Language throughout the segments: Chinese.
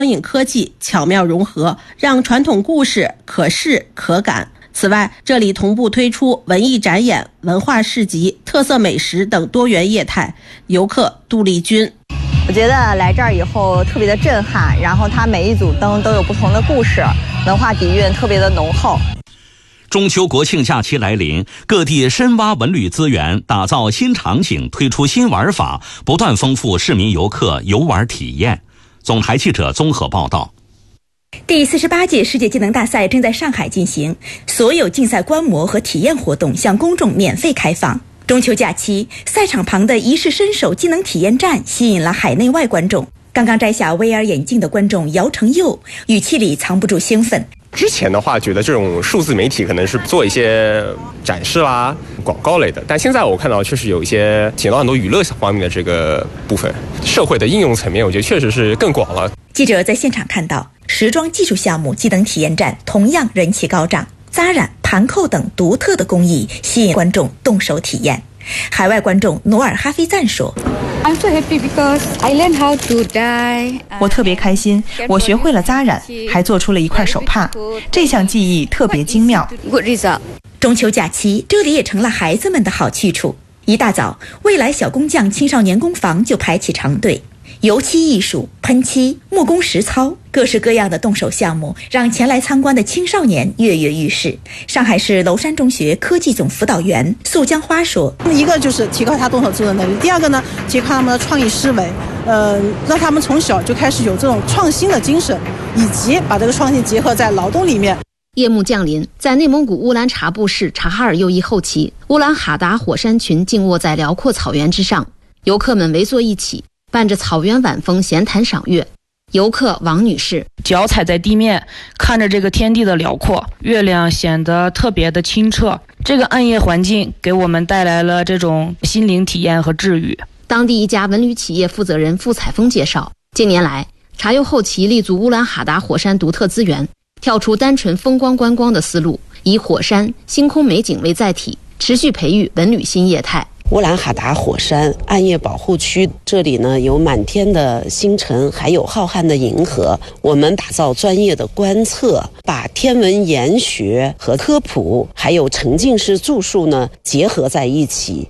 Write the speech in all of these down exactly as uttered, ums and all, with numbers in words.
影科技巧妙融合，让传统故事可视可感。此外，这里同步推出文艺展演、文化市集、特色美食等多元业态。游客杜丽君： 我觉得来这儿以后特别的震撼，然后它每一组灯都有不同的故事，文化底蕴特别的浓厚。 中秋国庆假期来临，各地深挖文旅资源，打造新场景，推出新玩法，不断丰富市民游客游玩体验。总台记者综合报道。 第四十八届世界技能大赛正在上海进行，所有竞赛观摩和体验活动向公众免费开放。中秋假期，赛场旁的一试身手技能体验站吸引了海内外观众。刚刚摘下 V R 眼镜的观众姚成佑语气里藏不住兴奋。 之前的话觉得这种数字媒体可能是做一些展示啦、广告类的，但现在我看到确实有一些提到很多娱乐方面的这个部分，社会的应用层面我觉得确实是更广了。 记者在现场看到时装技术项目技能体验站同样人气高涨，扎染、盘扣等独特的工艺吸引观众动手体验。海外观众努尔哈菲赞说： I'm so happy because I learned how to dye. 我特别开心，我学会了扎染，还做出了一块手帕，这项技艺特别精妙。 Good result. 中秋假期，这里也成了孩子们的好去处。一大早，未来小工匠青少年工坊就排起长队。油漆艺术、喷漆、木工实操，各式各样的动手项目让前来参观的青少年跃跃欲试。上海市娄山中学科技总辅导员素江花说： 一个就是提高他动手做的能力，第二个呢，提高他们的创意思维，呃，让他们从小就开始有这种创新的精神，以及把这个创新结合在劳动里面。 夜幕降临，在内蒙古乌兰察布市察哈尔右翼后旗，乌兰哈达火山群静卧在辽阔草原之上，游客们围坐一起，伴着草原晚风闲谈赏月。游客王女士： 脚踩在地面，看着这个天地的辽阔，月亮显得特别的清澈，这个暗夜环境给我们带来了这种心灵体验和治愈。 当地一家文旅企业负责人付彩峰介绍，近年来察右后旗立足乌兰哈达火山独特资源，跳出单纯风光观光的思路，以火山、星空美景为载体，持续培育文旅新业态。 乌兰哈达火山暗夜保护区，这里呢有满天的星辰，还有浩瀚的银河。我们打造专业的观测，把天文研学和科普还有沉浸式住宿呢结合在一起。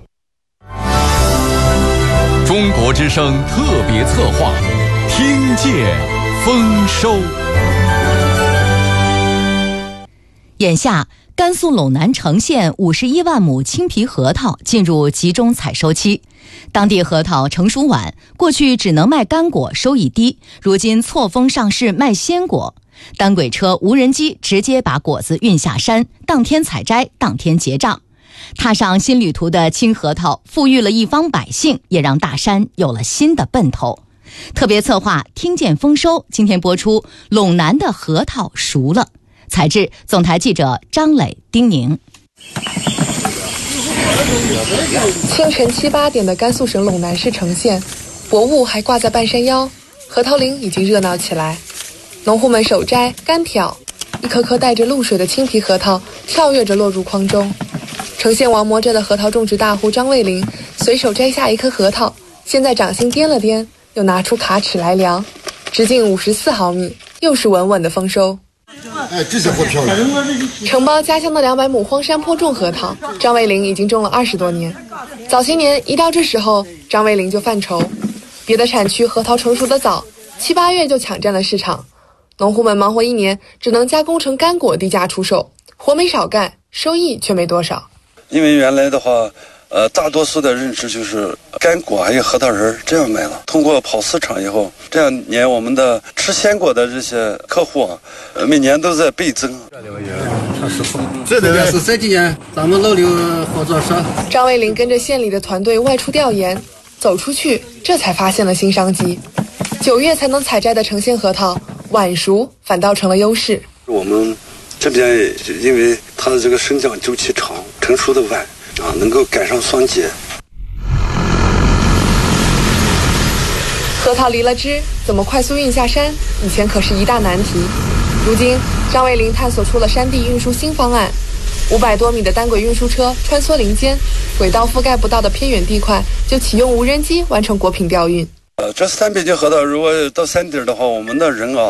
中国之声特别策划，听见丰收。 眼下甘肃陇南成县五十一万亩青皮核桃进入集中采收期，当地核桃成熟晚，过去只能卖干果，收益低，如今错峰上市卖鲜果。单轨车、无人机直接把果子运下山，当天采摘，当天结账。踏上新旅途的青核桃，富裕了一方百姓，也让大山有了新的奔头。特别策划听见丰收，今天播出陇南的核桃熟了。采制总台记者张磊、丁宁。 清晨七八点的甘肃省陇南市成县，薄雾还挂在半山腰，核桃林已经热闹起来。农户们手摘干挑，一颗颗带着露水的青皮核桃跳跃着落入筐中。成县王磨寨的核桃种植大户张卫林随手摘下一颗核桃，先在掌心掂了掂，又拿出卡尺来量，直径五十四毫米，又是稳稳的丰收。 哎，这下活漂亮！ 承包家乡的两百亩荒山坡种核桃，张卫林已经种了二十多年。早些年一到这时候，张卫林就犯愁，别的产区核桃成熟的早，七八月就抢占了市场，农户们忙活一年，只能加工成干果低价出售，活没少干，收益却没多少。 因为原来的话，呃，大多数的认知就是干果还有核桃仁这样卖了。通过跑市场以后，这两年我们的吃鲜果的这些客户啊，呃，每年都在倍增。 这个是这几年咱们老刘合作社。 张卫林跟着县里的团队外出调研，走出去，这才发现了新商机。九月才能采摘的成县核桃，晚熟反倒成了优势。 我们这边因为它的这个生长周期长，成熟的晚啊，能够赶上霜结。 核桃离了枝，怎么快速运下山？以前可是一大难题。如今，张卫林探索出了山地运输新方案。五百多米的单轨运输车穿梭林间，轨道覆盖不到的偏远地块就启用无人机完成果品调运。 呃，这三北京核桃如果到山顶的话，我们的人啊